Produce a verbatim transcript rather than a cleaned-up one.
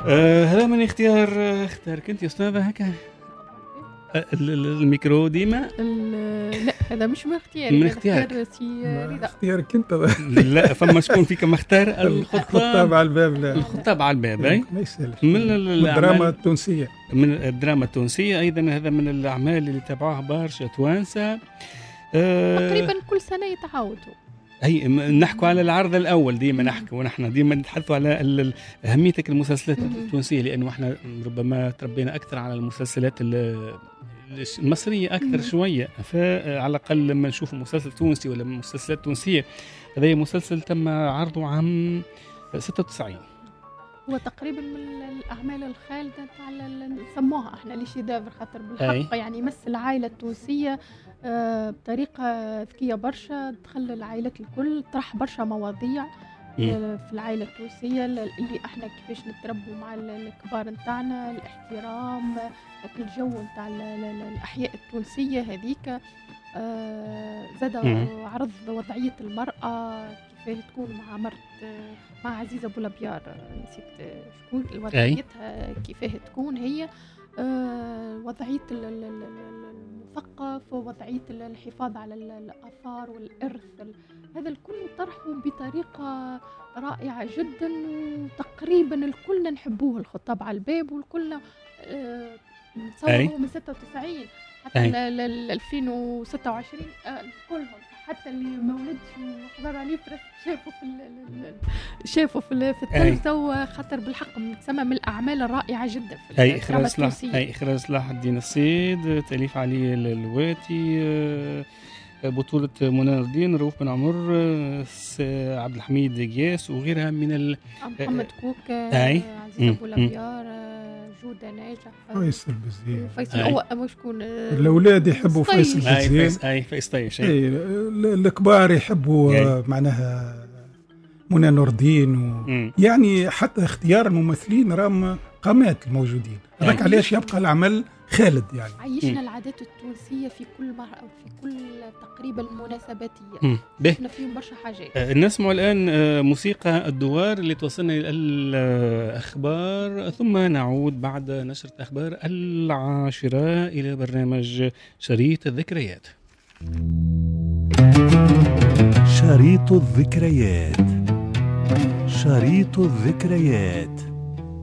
آه هذا من اختيار آه اختيارك انت يا استاذه هكا. آه الميكرو ديما لا هذا مش من اختياري، من اختيارك رضا اختيارك انت. لا فما شكون فيك مختار الخطاب على الباب. لا الخطاب على الباب اي ما يسالش. من الدراما التونسيه، من الدراما التونسيه ايضا. هذا من الاعمال اللي تابعوها برشا توانسه آه تقريبا كل سنه يتعاودوا. هي نحكوا على العرض الأول ديما نحكي، ونحن ديما نتحدثوا على أهميتك المسلسلات التونسية، لأنه احنا ربما تربينا أكثر على المسلسلات المصرية أكثر شوية، فعلى الأقل لما نشوف مسلسل تونسي ولا مسلسلات تونسية. هذا مسلسل تم عرضه عام ستة وتسعين، هو تقريبا من الأعمال الخالدة على نسموها احنا لي شيدافر، خاطر بالحق يعني يمثل العائلة التونسية آه بطريقة ذكية برشا، دخل العائلات الكل، طرح برشا مواضيع آه في العائلة التونسية اللي احنا كيفاش نتربوا مع الكبار نتاعنا، الاحترام، الجو نتاع الأحياء التونسية هذيك. آه زاد عرض وضعية المرأة، كيف تكون مع مرت مع عزيزة بولابيار، نسيت شكون وضعيتها، كيف تكون هي آه وضعية المثقف ووضعية الحفاظ على الآثار والإرث، هذا الكل طرحه بطريقة رائعة جدا، وتقريبا الكلنا نحبوه. الخطاب على الباب والكلنا آه نصوره من ستة وتسعين حتى ل ألفين وستة وعشرين آه كلهم، حتى اللي ما ولدش وحضر عليه شافوا في شافوا في في التلفزة، خاطر بالحق تسمى من الأعمال الرائعة جدا في أي إخراج صلاح أي إخراج صلاح الدين السيد، تأليف علي الواتي، بطولة منى الدين، رؤوف بن عمر، عبد الحميد قياس وغيرها من ال محمد كوك، عزيزة بولابيار، جودة ناجح، فيصل بزين، فيصل هو مش كون الأولاد يحبوا فيصل بزين، أي فيصل طيش، أي الكبار يحبوا معناها منى نور الدين و... يعني حتى اختيار الممثلين راهم قامات الموجودين، هذاك علاش يبقى العمل خالد. يعني عيشنا العادات التونسية في كل مر... في كل تقريبا المناسباتية، شفنا فيهم برشا حاجات. آه نسمع الآن آه موسيقى الدوار اللي توصلنا إلى الأخبار، ثم نعود بعد نشرة أخبار العاشرة إلى برنامج شريط الذكريات. شريط الذكريات، شريط الذكريات.